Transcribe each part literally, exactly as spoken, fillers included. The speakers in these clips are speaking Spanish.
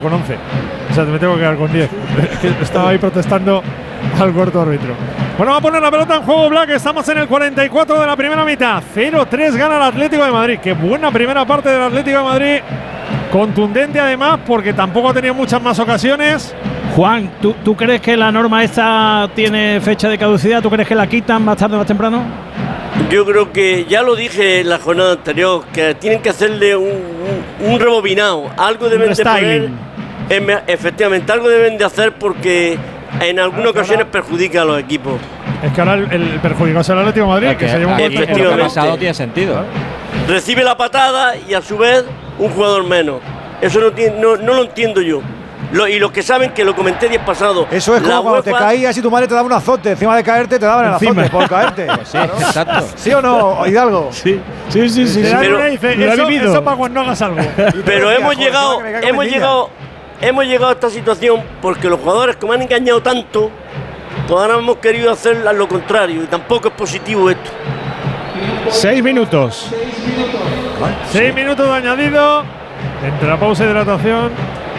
con once. O sea, me tengo que quedar con diez. Estaba ahí protestando al cuarto árbitro. Bueno, va a poner la pelota en juego Black. Estamos en el cuarenta y cuatro de la primera mitad. cero tres gana el Atlético de Madrid. Qué buena primera parte del Atlético de Madrid. Contundente además, porque tampoco ha tenido muchas más ocasiones. Juan, ¿tú, ¿tú crees que la norma esta tiene fecha de caducidad? ¿Tú crees que la quitan más tarde o más temprano? Yo creo que ya lo dije en la jornada anterior, que tienen que hacerle un, un, un rebobinado. Algo deben de poner. Efectivamente, algo deben de hacer porque en algunas ocasiones perjudica a los equipos. Es que ahora el, el perjudicado es el Atlético de Madrid, que, que se lleva un gol. Efectivamente. Lo pasado tiene sentido. Recibe la patada y a su vez un jugador menos. Eso no, tiene, no, no lo entiendo yo. Lo, y los que saben que lo comenté días pasado. Eso es como la cuando UEFA, te caías y tu madre te daba un azote. Encima de caerte te daban el azote por caerte. Pues sí, claro. Exacto. ¿Sí o no, Hidalgo? Sí, sí, sí. sí, sí. Pero, dice, eso, eso para cuando hagas algo. Pero hemos llegado, hemos llegado, hemos llegado a esta situación porque los jugadores, como han engañado tanto, pues ahora hemos querido hacer lo contrario y tampoco es positivo esto. Seis minutos. Seis minutos de añadido entre la pausa y hidratación.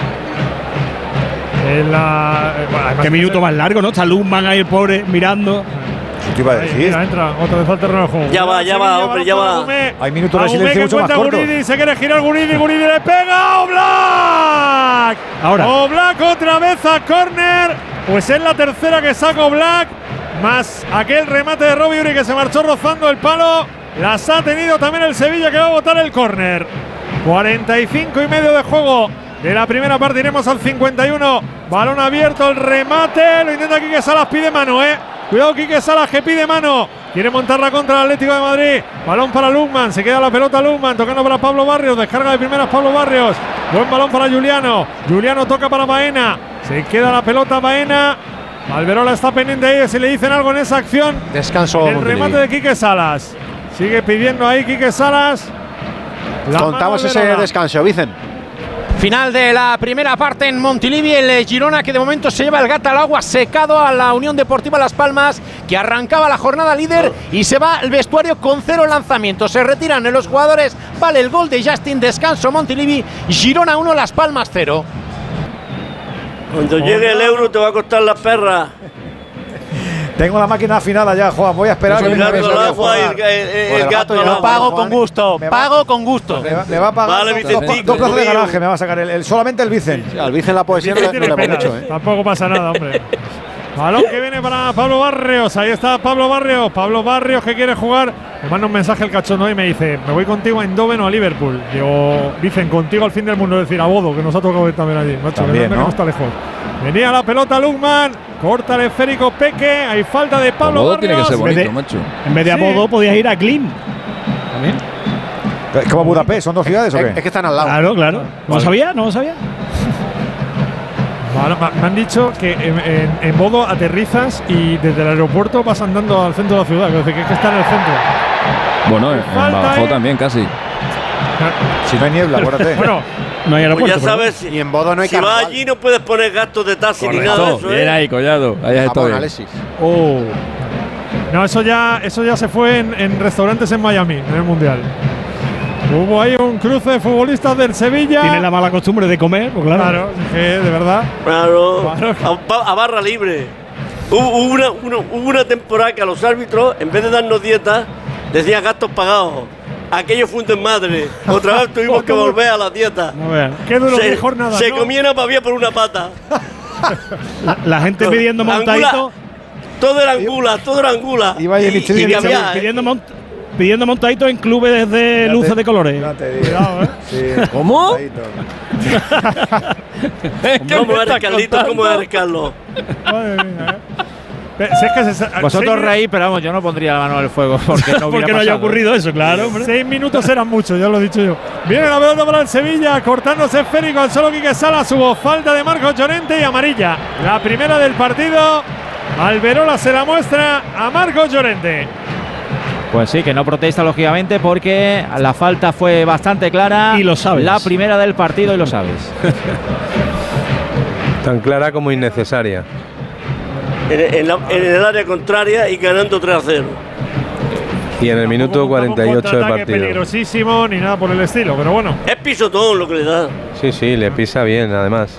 En la, bueno, qué minuto más largo, ¿no? Está Luzman ahí, el pobre, mirando. Eso te iba a decir. Ahí, mira, entra, otra vez al terreno de juego. Ya va, ya va, hombre, ya va. Hay minutos de silencio mucho más cortos. Guridi, se quiere girar Guridi, Guridi le pega a Oblak. Ahora. Oblak otra vez a córner. Pues es la tercera que saca Oblak, más aquel remate de Robbie Uri que se marchó rozando el palo. Las ha tenido también el Sevilla, que va a botar el córner. cuarenta y cinco y medio de juego de la primera parte, iremos al cincuenta y uno. Balón abierto, el remate. Lo intenta Quique Salas, pide mano, eh. Cuidado, Quique Salas, que pide mano. Quiere montarla contra el Atlético de Madrid. Balón para Luzman, se queda la pelota Luzman, tocando para Pablo Barrios. Descarga de primeras Pablo Barrios. Buen balón para Juliano. Juliano toca para Baena. Se queda la pelota Baena. Alberola está pendiente ahí, si le dicen algo en esa acción. Descanso. El remate de Quique Salas. Sigue pidiendo ahí Quique Salas. Contamos ese descanso, Vicen. Final de la primera parte en Montilivi, el Girona que de momento se lleva el gato al agua, secado a la Unión Deportiva Las Palmas, que arrancaba la jornada líder y se va el vestuario con cero lanzamientos. Se retiran los jugadores, vale el gol de Justin, descanso Montilivi, Girona uno, Las Palmas cero. Cuando llegue el euro te va a costar las perras. Tengo la máquina afinada ya, Juan. Voy a esperar que el gato al agua y el, el, el gato al agua. Pago con gusto, va, pago con gusto. Me va, me va a pagar vale, dos, dos, dos plazas de garaje, me va a sacar el, el, solamente el Vicen. Sí, al Vicen la poesía no le va mucho, ¿eh? Tampoco pasa nada, hombre. Balón que viene para Pablo Barrios. Ahí está Pablo Barrios. Pablo Barrios que quiere jugar. Me manda un mensaje el cachondo y me dice: me voy contigo a Eindhoven o a Liverpool. Digo, dicen contigo al fin del mundo. Es decir, a Bodo, que nos ha tocado ir también allí. Macho, también, que no, ¿no? está lejos. Venía la pelota Luzman. Corta el esférico Peque. Hay falta de Pablo Bodo Barrios. Tiene que ser bonito, en vez de, macho. En vez de a Bodo, sí, podías ir a Klim. También. Es como Budapest, ¿son dos ciudades o qué? Es, es que están al lado. Claro, claro. ¿No lo sabía? ¿No lo sabía? Bueno, me han dicho que en, en, en Bodo aterrizas y desde el aeropuerto vas andando al centro de la ciudad. Que es que está en el centro. Bueno, en, en Badajoz también casi. Si no hay niebla, acuérdate. Bueno, no hay aeropuerto. Pues ya sabes, si, y en Bodo no hay si vas allí no puedes poner gastos de taxi ni nada de eso. Bien ¿eh? ahí, Collado. Ahí estoy. Oh. No, eso ya, eso ya se fue en, en restaurantes en Miami, en el Mundial. Hubo ahí un cruce de futbolistas del Sevilla. Tiene la mala costumbre de comer, pues claro. Claro, que de verdad. Claro, claro. A, a barra libre. Hubo una, una, hubo una temporada que a los árbitros, en vez de darnos dietas, decían gastos pagados. Aquello fue un desmadre. Otra vez tuvimos que volver a la dieta. No vean. Qué duro, se, qué jornada. Se ¿no? comía una pavía por una pata. La, la gente pidiendo montadito. Angula, todo era angula, todo era angula. Iba y, y, y, y había, pidiendo, mont, pidiendo montadito en clubes de ya luces te, de colores. Cuidado, ¿eh? Sí, ¿cómo? ¿Cómo eres, Carlitos? ¿Cómo eres, Carlos? Madre mía, ¿eh? Si es que se, Vosotros reís, pero vamos, yo no pondría la mano al fuego porque no, porque no haya ocurrido eso, claro. Hombre. Seis minutos eran muchos, ya lo he dicho yo. Viene la pelota para el Sevilla, cortándose esférico al solo Quique Salas. Hubo falta de Marcos Llorente y amarilla. La primera del partido. Alberola se la muestra a Marcos Llorente. Pues sí, que no protesta lógicamente porque la falta fue bastante clara. Y lo sabes. La primera del partido y lo sabes. Tan clara como innecesaria. En, en, la, en el área contraria y ganando tres a cero. Y en el minuto cuarenta y ocho del partido. Peligrosísimo ni nada por el estilo, pero bueno. Es pisotón lo que le da. Sí, sí, le pisa bien además.